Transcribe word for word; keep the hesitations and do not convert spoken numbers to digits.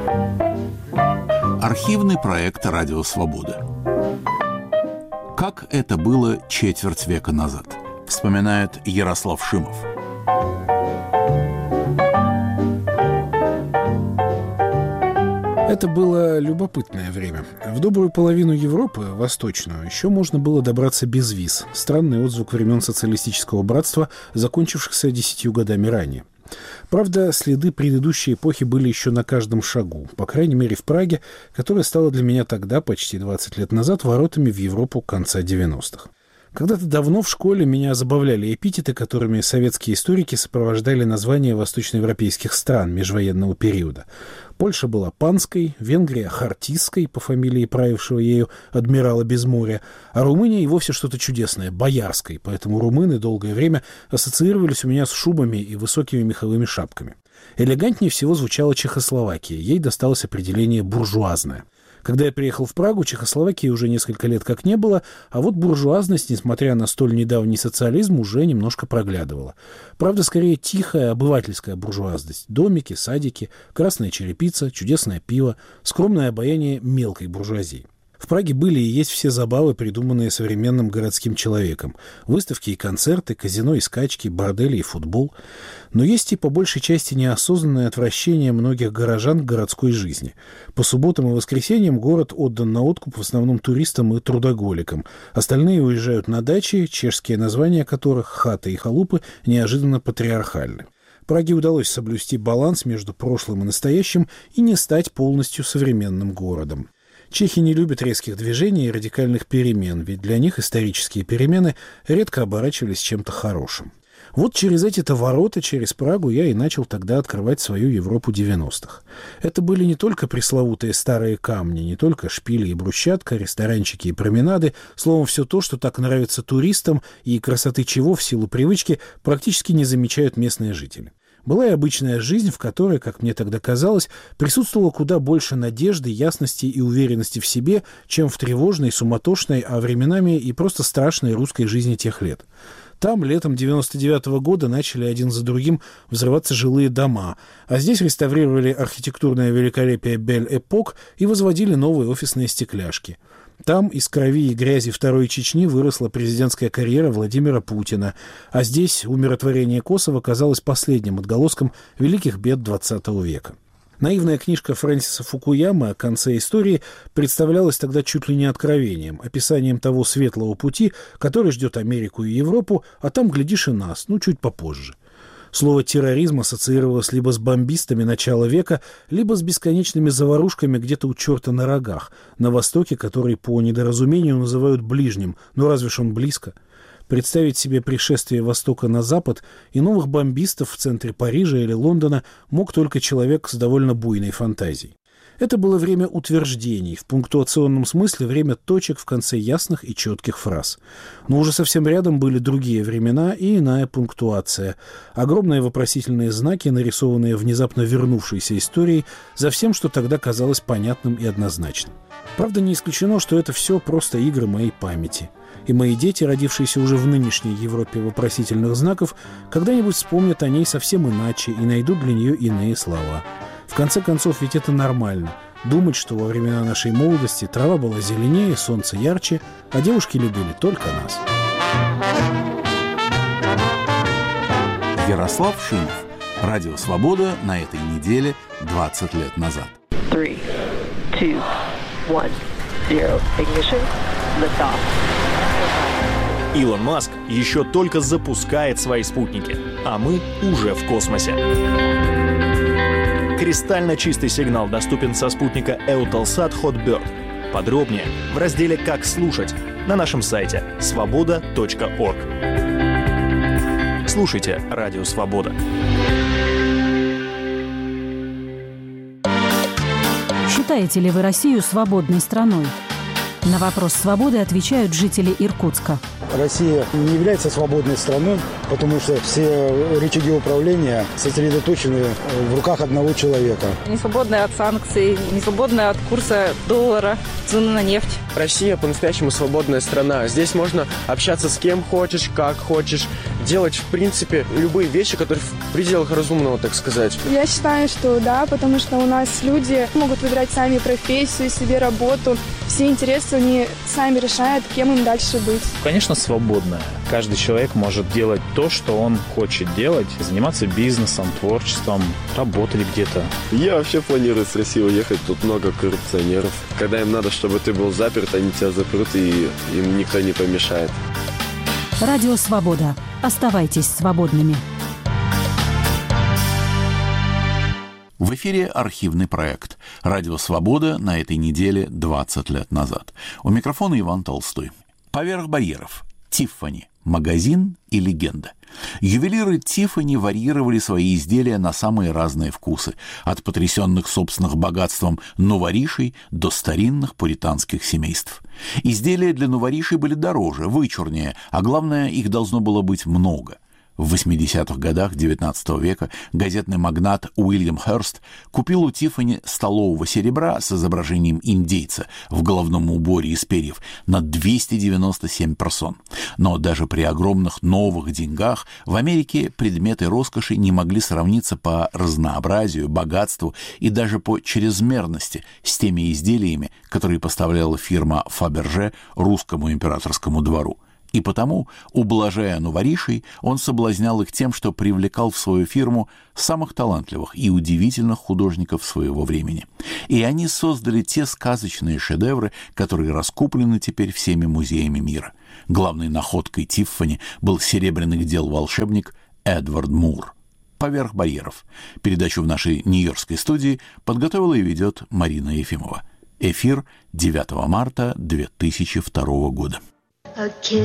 Архивный проект «Радио Свобода». Как это было четверть века назад, вспоминает Ярослав Шимов. Это было любопытное время. В добрую половину Европы, восточную, еще можно было добраться без виз. Странный отзвук времен социалистического братства, закончившихся десятью годами ранее. Правда, следы предыдущей эпохи были еще на каждом шагу, по крайней мере в Праге, которая стала для меня тогда, почти двадцать лет назад, воротами в Европу конца девяностых. Когда-то давно в школе меня забавляли эпитеты, которыми советские историки сопровождали названия восточноевропейских стран межвоенного периода. Польша была панской, Венгрия — хартистской, по фамилии правившего ею адмирала Безморья, а Румыния и вовсе что-то чудесное — боярской, поэтому румыны долгое время ассоциировались у меня с шубами и высокими меховыми шапками. Элегантнее всего звучала Чехословакия, ей досталось определение «буржуазная». Когда я приехал в Прагу, Чехословакии уже несколько лет как не было, а вот буржуазность, несмотря на столь недавний социализм, уже немножко проглядывала. Правда, скорее тихая обывательская буржуазность. Домики, садики, красная черепица, чудесное пиво, скромное обаяние мелкой буржуазии. В Праге были и есть все забавы, придуманные современным городским человеком. Выставки и концерты, казино и скачки, бордели и футбол. Но есть и по большей части неосознанное отвращение многих горожан к городской жизни. По субботам и воскресеньям город отдан на откуп в основном туристам и трудоголикам. Остальные уезжают на дачи, чешские названия которых, хаты и халупы, неожиданно патриархальны. Праге удалось соблюсти баланс между прошлым и настоящим и не стать полностью современным городом. Чехи не любят резких движений и радикальных перемен, ведь для них исторические перемены редко оборачивались чем-то хорошим. Вот через эти-то ворота, через Прагу, я и начал тогда открывать свою Европу девяностых. Это были не только пресловутые старые камни, не только шпили и брусчатка, ресторанчики и променады, словом, все то, что так нравится туристам и красоты чего в силу привычки практически не замечают местные жители. Была и обычная жизнь, в которой, как мне тогда казалось, присутствовало куда больше надежды, ясности и уверенности в себе, чем в тревожной, суматошной, а временами и просто страшной русской жизни тех лет. Там летом девяносто девятого года начали один за другим взрываться жилые дома, а здесь реставрировали архитектурное великолепие Бель-Эпок и возводили новые офисные стекляшки. Там из крови и грязи Второй Чечни выросла президентская карьера Владимира Путина, а здесь умиротворение Косово казалось последним отголоском великих бед двадцатого века. Наивная книжка Фрэнсиса Фукуямы о конце истории представлялась тогда чуть ли не откровением, описанием того светлого пути, который ждет Америку и Европу, а там, глядишь, и нас, ну, чуть попозже. Слово «терроризм» ассоциировалось либо с бомбистами начала века, либо с бесконечными заварушками где-то у черта на рогах, на Востоке, который по недоразумению называют ближним, но разве ж он близко? Представить себе пришествие Востока на Запад и новых бомбистов в центре Парижа или Лондона мог только человек с довольно буйной фантазией. Это было время утверждений, в пунктуационном смысле время точек в конце ясных и четких фраз. Но уже совсем рядом были другие времена и иная пунктуация. Огромные вопросительные знаки, нарисованные внезапно вернувшейся историей, за всем, что тогда казалось понятным и однозначным. Правда, не исключено, что это все просто игры моей памяти. И мои дети, родившиеся уже в нынешней Европе вопросительных знаков, когда-нибудь вспомнят о ней совсем иначе и найдут для нее иные слова. В конце концов, ведь это нормально. Думать, что во времена нашей молодости трава была зеленее, солнце ярче, а девушки любили только нас. Ярослав Шимов. Радио «Свобода» на этой неделе двадцать лет назад. три, два, один, zero. Ignition. Lift off. Илон Маск еще только запускает свои спутники, а мы уже в космосе. Кристально чистый сигнал доступен со спутника Eutelsat Hotbird. Подробнее в разделе «Как слушать» на нашем сайте свобода точка орг. Слушайте Радио Свобода. Считаете ли вы Россию свободной страной? На вопрос свободы отвечают жители Иркутска. Россия не является свободной страной, потому что все рычаги управления сосредоточены в руках одного человека. Не свободная от санкций, не свободная от курса доллара, цены на нефть. Россия по-настоящему свободная страна. Здесь можно общаться с кем хочешь, как хочешь. делать, в принципе, любые вещи, которые в пределах разумного, так сказать. Я считаю, что да, потому что у нас люди могут выбирать сами профессию, себе работу. Все интересы они сами решают, кем им дальше быть. Конечно, свободная. Каждый человек может делать то, что он хочет делать, заниматься бизнесом, творчеством, работать где-то. Я вообще планирую с России уехать, тут много коррупционеров. Когда им надо, чтобы ты был заперт, они тебя запрут, и им никто не помешает. Радио «Свобода». Оставайтесь свободными. В эфире архивный проект «Радио Свобода» на этой неделе двадцать лет назад. У микрофона Иван Толстой. Поверх барьеров. Тиффани. Магазин и легенда. Ювелиры Тиффани варьировали свои изделия на самые разные вкусы, от потрясенных собственным богатством нуворишей до старинных пуританских семейств. Изделия для нуворишей были дороже, вычурнее, а главное, их должно было быть много. В восьмидесятых годах девятнадцатого века газетный магнат Уильям Хёрст купил у Тиффани столового серебра с изображением индейца в головном уборе из перьев на двести девяносто семь персон. Но даже при огромных новых деньгах в Америке предметы роскоши не могли сравниться по разнообразию, богатству и даже по чрезмерности с теми изделиями, которые поставляла фирма Фаберже русскому императорскому двору. И потому, ублажая нуворишей, он соблазнял их тем, что привлекал в свою фирму самых талантливых и удивительных художников своего времени. И они создали те сказочные шедевры, которые раскуплены теперь всеми музеями мира. Главной находкой Тиффани был серебряных дел волшебник Эдвард Мур. «Поверх барьеров». Передачу в нашей нью-йоркской студии подготовила и ведет Марина Ефимова. Эфир девятого марта две тысячи второго года.